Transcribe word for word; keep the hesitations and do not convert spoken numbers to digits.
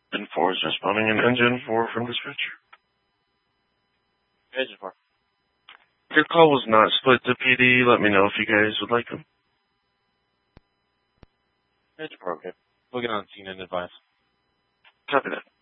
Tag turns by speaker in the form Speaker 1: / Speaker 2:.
Speaker 1: Engine four is responding, and Engine four from dispatch.
Speaker 2: Engine four.
Speaker 1: Your call was not split to P D. Let me know if you guys would like them.
Speaker 2: Engine four, okay. We'll get on scene and advise.
Speaker 1: Copy that.